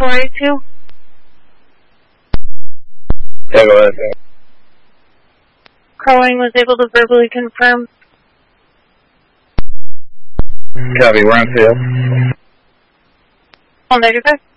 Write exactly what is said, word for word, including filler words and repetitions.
four eight two. Yeah, go ahead. Crowing was able to verbally confirm. Copy, we're on field. All negative.